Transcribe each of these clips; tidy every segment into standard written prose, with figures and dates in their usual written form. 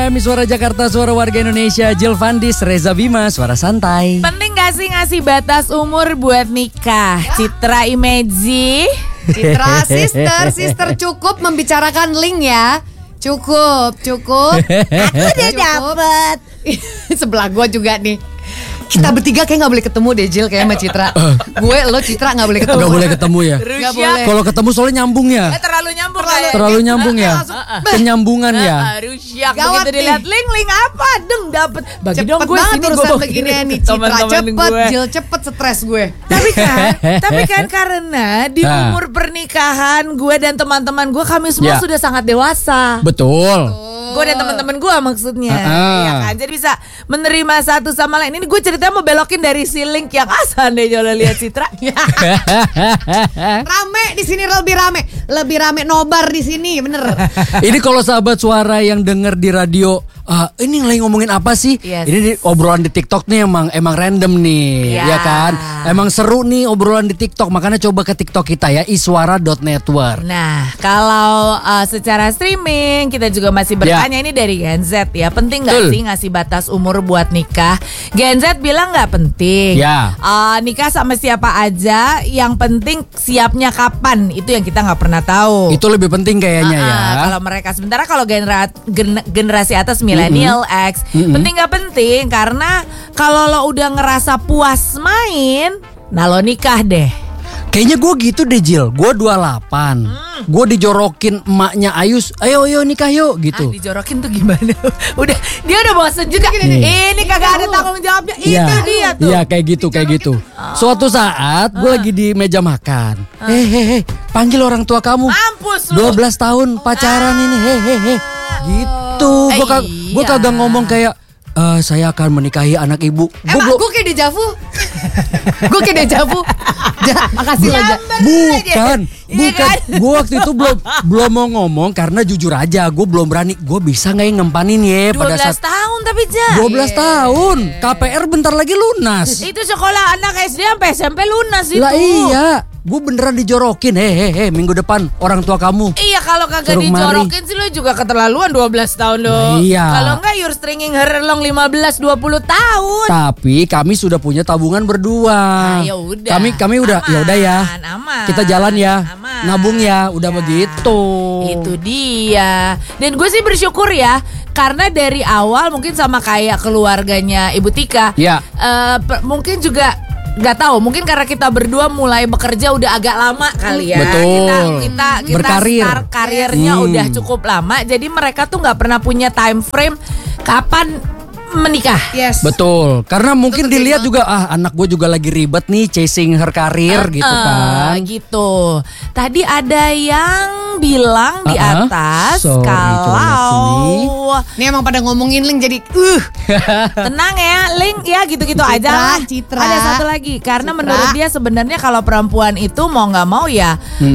Kami Suara Jakarta, suara warga Indonesia. Jill Vandis, Reza Bima, suara santai. Penting gak sih ngasih batas umur buat nikah? Citra Imeji. Citra, sister cukup membicarakan link ya. Cukup. Aku udah dapet. Sebelah gue juga nih. Kita bertiga kayak gak boleh ketemu deh Jill kayak sama Citra. Gue, lo, Citra gak boleh ketemu. Gak boleh ketemu ya? Gak boleh. Kalau ketemu soalnya nyambung ya? Terlalu nyambung Terlalu nyambung ya? Kenyambungan ya? Rusyak. Gawat Begitu dilihat link apa? Dapet. Bagi Cepet dong gue banget sini urusan gue begini nih. Citra cepet, Jill cepet, stres gue. Tapi kan karena di umur pernikahan gue dan teman-teman gue, kami semua sudah sangat dewasa. Betul. Gue dan teman-teman gue maksudnya, ya kan, jadi bisa menerima satu sama lain. Ini gue ceritanya mau belokin dari si link yang seandainya lo lihat Citra. Rame di sini, lebih rame nobar di sini, bener. Ini kalau sahabat suara yang denger di radio, ini lagi ngomongin apa sih? Yes. Ini obrolan di TikTok nih emang random nih, ya kan? Emang seru nih obrolan di TikTok, makanya coba ke TikTok kita ya, iswara.network. Nah, kalau secara streaming kita juga masih bertanya ini dari Gen Z ya, penting nggak sih ngasih batas umur buat nikah? Gen Z bilang nggak penting. Nikah sama siapa aja, yang penting siapnya kapan, itu yang kita nggak pernah tahu. Itu lebih penting kayaknya ya. Kalau mereka, sementara kalau generasi atas milenial X, penting nggak penting, karena kalau lo udah ngerasa puas main, nah lo nikah deh. Kayaknya gue gitu deh Jill, gue 28, gue dijorokin emaknya Ayus, ayo nikah yuk gitu. Dijorokin tuh gimana? Dia udah bosen juga. Ini kagak ada tanggung jawabnya. Itu dia tuh. Iya kayak gitu. Suatu saat gue lagi di meja makan, panggil orang tua kamu. Mampus lu. 12 tahun pacaran ini, gitu. Gue kagak ngomong kayak saya akan menikahi anak ibu. Gue kayak dejavu. Makasih aja. Bukan. Gue waktu itu belum mau ngomong karena jujur aja gue belum berani. Gue bisa nggak ngempanin ya 12 pada saat tahun tapi 12 tahun. KPR bentar lagi lunas. Itu sekolah anak SD sampai SMP lunas itu. Lah iya. Gue beneran dijorokin. Minggu depan orang tua kamu. Iya, kalau kagak dijorokin sih lo juga keterlaluan 12 tahun lo. Nah, iya. Kalau enggak you're stringing her along 15-20 tahun. Tapi kami sudah punya tabungan berdua. Ya udah. Kami udah ya. Aman. Kita jalan ya. Aman. Nabung ya. Udah begitu. Itu dia. Dan gue sih bersyukur ya, karena dari awal mungkin sama kayak keluarganya Ibu Tika. Ya. Mungkin juga nggak tahu, mungkin karena kita berdua mulai bekerja udah agak lama kali ya. Betul. Kita berkarir. start karirnya udah cukup lama. Jadi mereka tuh nggak pernah punya time frame kapan menikah. Yes. Betul. Karena mungkin dilihat juga anak gue juga lagi ribet nih chasing her karir gitu kan. Gitu. Tadi ada yang bilang di atas kalau ini emang pada ngomongin link jadi tenang ya, link ya gitu-gitu aja. Citra. Ada satu lagi, karena menurut dia sebenarnya kalau perempuan itu mau nggak mau ya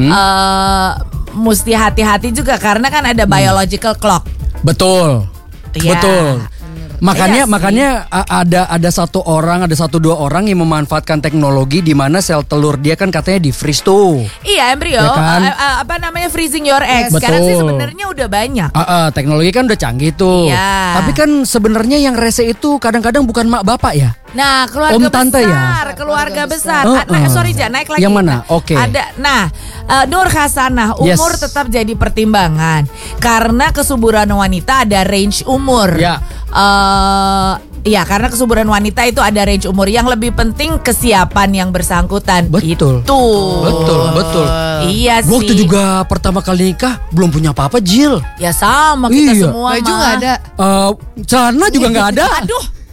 mesti hati-hati juga, karena kan ada biological clock. Betul. Ya. Betul. Makanya ada satu dua orang yang memanfaatkan teknologi di mana sel telur dia kan katanya di freeze tuh. Iya, embrio. Ya kan? Freezing your eggs. Sekarang sih sebenarnya udah banyak. Teknologi kan udah canggih tuh. Iya. Tapi kan sebenarnya yang rese itu kadang-kadang bukan mak bapak ya. Nah, keluarga Om tante besar, ya? keluarga besar. Naik lagi. Yang mana? Oke. Ada. Nah, Nur Hasanah, umur tetap jadi pertimbangan karena kesuburan wanita ada range umur. Ya. Iya, karena kesuburan wanita itu ada range umur. Yang lebih penting kesiapan yang bersangkutan. Betul. Betul. Iya sih. Waktu juga pertama kali nikah belum punya apa-apa, Jill. Ya sama kita semua. Baju nggak ada. Celana juga nggak ada. Aduh.